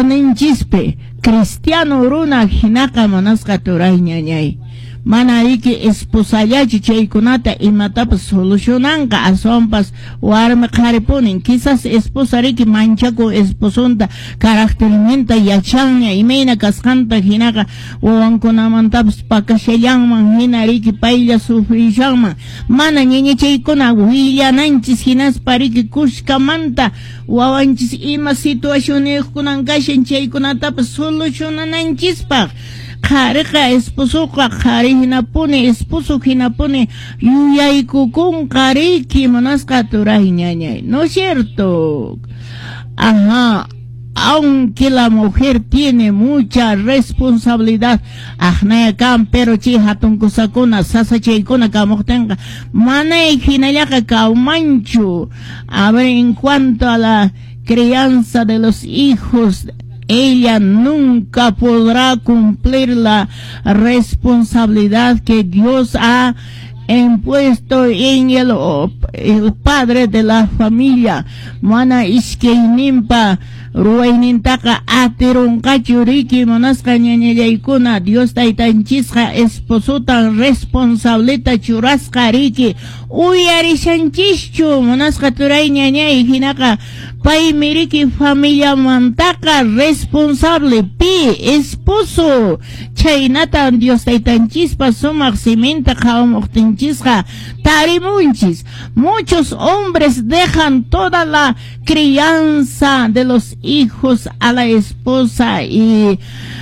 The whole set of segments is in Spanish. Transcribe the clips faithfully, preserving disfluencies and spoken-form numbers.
ninchispe cristiano runa hinaka manasqa turay ñañay mana iki esposallachi chaykunata imatapas solucionanqa aswanpas warmi qharipunin quizás esposa riki manchaku esposunta caracterimenta yachanña imayna kasqanta hinaqa wawankunamantapas pakashallanman hina riki paylla sufrishanman mana ñañachaykuna willananchis hinaspa riki kushkamanta wawanchis ima situacionejkunan kashan chaykunatapas solucionananchispaq qhariqa esposuqa qhari hinapuni esposo hinapuni yuyaykukunqa riki manasqa turay ñañay, ¿no es cierto? Ajá, aunque la mujer tiene mucha responsabilidad ajnaya kan pero chi hatun kusakuna sasa chaykuna kamuqtinqa manay hinallaqa kaumanchu. A ver, en cuanto a la crianza de los hijos, ella nunca podrá cumplir la responsabilidad que Dios ha impuesto en el, el padre de la familia. Mana ishkeinimpa ruwaynintaka atirunqachu riki manasqa ñañallaykuna Dios taytanchisqa esposutan responsableta churasqa riki uyarishanchischu manasqa turay ñañay hinaqa paymi riki familia mantaqa responsable pi esposo chaynata Dios taytanchispa sumaq simenta qhawamuqtinchisqa tarimunchis. Muchos hombres dejan toda la crianza de los hijos a la esposa y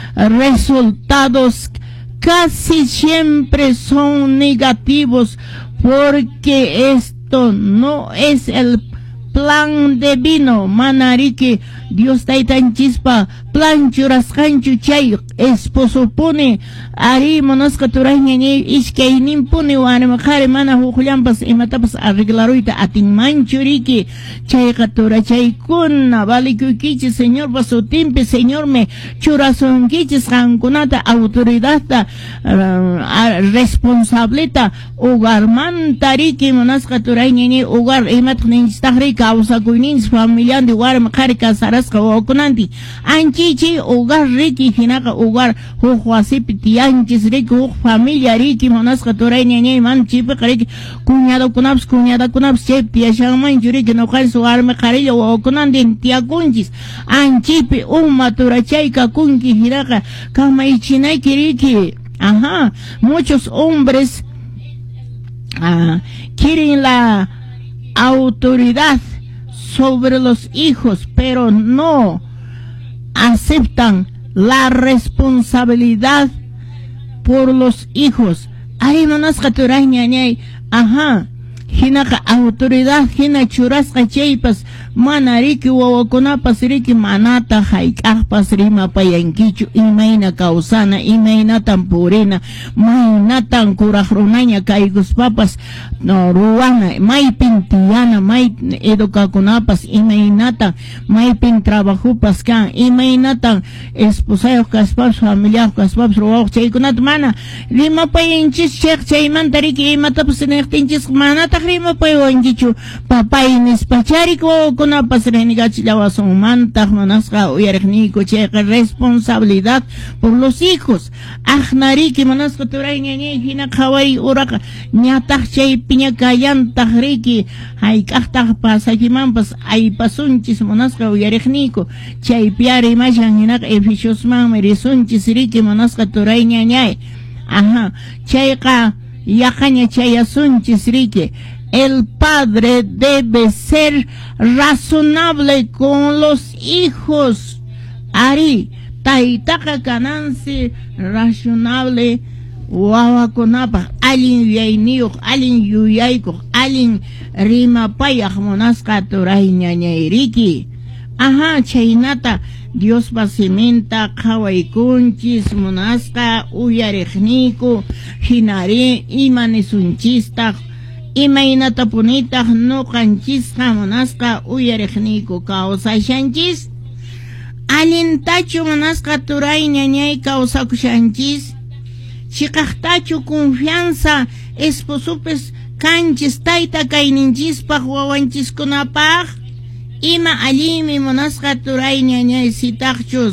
resultados casi siempre son negativos porque esto no es el plan divino. Manariki Dios taytanchispa plan churasqanchu chay esposo pone ari manasqa turay ñañay ishkaynin pone warmi qhari mana huqllanpas imatapas arreglaruyta atinmanchu riki chayqa turachaykuna valikuykichis señor pasutimpi señor me churasunkichis qankunata autoridadta uh, responsableta hogarmanta riki manasqa turay ñañay hogar imataq ninchistaq riki kawsakuyninchis familiandi warmi qhari kasarasqa wawakunanti anchichi hogar riki hinaqa hogar huk wasipi tiyanchis riki huk familia riki manasqa turay ñañay man chaypiqa riki cuñadokunapas cuñadakunapas chaypi tiyashanmanchu riki ñuqanchis warmi qharilla wawakunanti tiyakunchis anchipi uma turachayka kunki hinaqa kamaychinayki riki. Ajá, muchos hombres uh, quieren la autoridad sobre los hijos pero no aceptan la responsabilidad por los hijos. Ay, manasqa turay ñañay, ajá, hinaqa autoridad hina churasqa chaypas mana riki wawakunapas riki manata hayk'aqpas rimapayankichu imayna kawsana imaynatan purina maynatan kuraq runaña kaykuspapas no ruwana maypin tiyana may edukakunapas imaynatan maypin trabajupas kan imaynatan esposayuq kaspapas familiayuq kaspapas ruwaq chaykunata mana rimapayanchis chayq chaymanta riki imatapas niqtinchis manata rimapayankichu papay nispacharik wawakunapas renigachillawasun mantaq manasqa uyariqniku chayqa responsabilidad por los hijos ajnariki manasqa turay ñañay hina qhaway uraqa ñataq chaypi ñakallantaq riki hayk'aqtaq pasajimanpas aypasunchis manasqa uyariqniku chaypi arimashan hinaqa eficiosmanmi risunchis riki manasqa turay ñañay. Ajá, chayqa yaqaña chayasunchis riki. El padre debe ser razonable con los hijos. Ari, taytaqa kanansi razonable wawakunapaq allin yuyayniyuq, allin yuyaykuq, allin rimapayaq manasqa turay ñañay riki. Ajá, chaynata Dios pasimenta qhawaykunchis manasqa uyariqniku hinari imanisunchistaq imaynata punitaq nuqanchisqa manasqa uyariqniku kawsashanchis allintachu manasqa turay ñañay kawsakushanchis chiqaqtachu confianza esposupis kanchis tayta kayninchispaq wawanchiskunapaq ima allimi manasqa turay ñañay sitaqchu